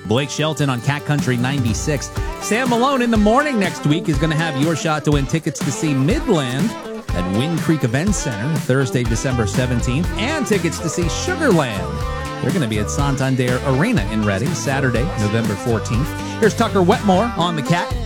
Blake Shelton on Cat Country 96. Sam Malone in the morning next week is going to have your shot to win tickets to see Midland at Wind Creek Event Center Thursday, December 17th, and tickets to see Sugarland. They're going to be at Santander Arena in Reading Saturday, November 14th. Here's Tucker Wetmore on the Cat.